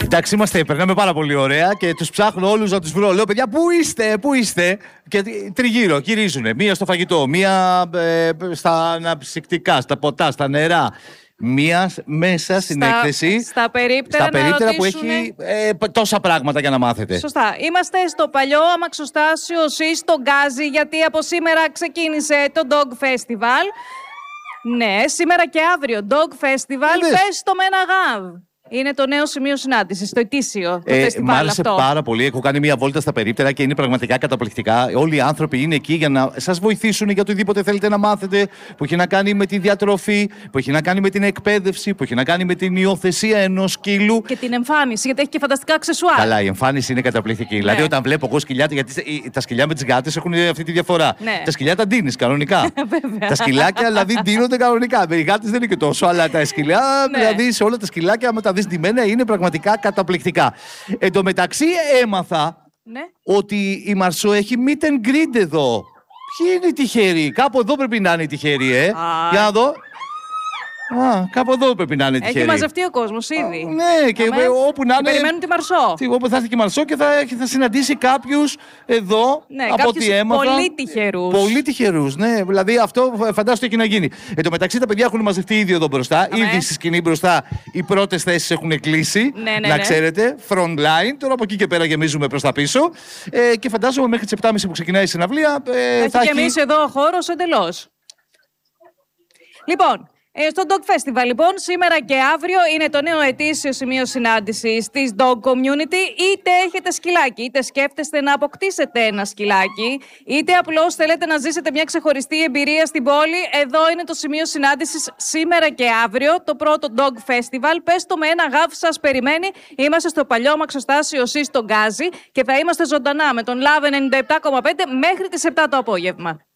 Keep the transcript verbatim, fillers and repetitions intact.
Εντάξει, είμαστε, περνάμε πάρα πολύ ωραία και τους ψάχνω όλους να τους βρω. Λέω, παιδιά, πού είστε, πού είστε? Και τριγύρω, γυρίζουνε. Μία στο φαγητό, μία ε, στα αναψυκτικά, στα ποτά, στα νερά. Μία μέσα στην στα, έκθεση. Στα περίπτερα, στα περίπτερα που ρωτήσουνε... έχει ε, τόσα πράγματα για να μάθετε. Σωστά. Είμαστε στο παλιό αμαξοστάσιο ΣΥΣ στο Γκάζι, γιατί από σήμερα ξεκίνησε το Dog Festival. Ναι, σήμερα και αύριο Dog Festival. Ε, πες το με ένα γαβ. Είναι το νέο σημείο συνάντησης, το ετήσιο, το ε, φεστιβάλ μ' άρεσε αυτό. πάρα πολύ. Έχω κάνει μια βόλτα στα περίπτερα και είναι πραγματικά καταπληκτικά. Όλοι οι άνθρωποι είναι εκεί για να σας βοηθήσουν για οτιδήποτε θέλετε να μάθετε, που έχει να κάνει με τη διατροφή, που έχει να κάνει με την εκπαίδευση, που έχει να κάνει με την υιοθεσία ενός σκύλου. Και την εμφάνιση, γιατί έχει και φανταστικά αξεσουάρ. Καλά, η εμφάνιση είναι καταπληκτική. Ναι. Δηλαδή, όταν βλέπω εγώ σκυλιά, γιατί τα σκυλιά με τις γάτες έχουν αυτή τη διαφορά. Ναι. Τα σκυλιά τα ντύνεις κανονικά. Τα σκυλάκια δηλαδή ντύνονται κανονικά. Οι γάτες δεν είναι και τόσο, αλλά τα σκυλιά, ναι. δηλαδή σε όλα τα σκυλάκια, άμα τα δεις ντυμένα, είναι πραγματικά καταπληκτικά. Εν τω μεταξύ, έμαθα ναι. ότι η Μαρσό έχει meet and greet εδώ. Ποιοι είναι οι τυχεροί? Κάπου εδώ πρέπει να είναι οι τυχεροί, ε. Α. Για να δω. Α, κάπου εδώ πρέπει να είναι τυχεροί. Έχει μαζευτεί ο κόσμος ήδη. Α, ναι, και Αμέ, όπου να είναι. Περιμένουν τη Μαρσό. Όπου θα έρθει και η Μαρσό και θα, θα συναντήσει κάποιους εδώ. Ναι, από ό,τι έμαθα. Πολύ τυχερούς. Πολύ τυχερούς, ναι. Δηλαδή αυτό φαντάζομαι έχει να γίνει. Εν τω μεταξύ τα παιδιά έχουν μαζευτεί ήδη εδώ μπροστά. Αμέ. Ήδη στη σκηνή μπροστά οι πρώτες θέσεις έχουν κλείσει. Ναι, ναι, να ναι. ξέρετε. Front line. Τώρα από εκεί και πέρα γεμίζουμε προς τα πίσω. Ε, και φαντάζομαι μέχρι τις επτά και μισή που ξεκινάει η συναυλία. Ε, θα έχει γεμίσει εδώ ο χώρος εντελώς. Λοιπόν. Στο Dog Festival, λοιπόν, σήμερα και αύριο είναι το νέο ετήσιο σημείο συνάντησης της Dog Community. Είτε έχετε σκυλάκι, είτε σκέφτεστε να αποκτήσετε ένα σκυλάκι, είτε απλώς θέλετε να ζήσετε μια ξεχωριστή εμπειρία στην πόλη, εδώ είναι το σημείο συνάντησης σήμερα και αύριο, το πρώτο Dog Festival. Πες το με ένα γαβ, σας περιμένει. Είμαστε στο παλιό αμαξοστάσιο ΣΥΣ στο Γκάζι και θα είμαστε ζωντανά με τον Love ενενήντα επτά κόμμα πέντε μέχρι τις επτά το απόγευμα.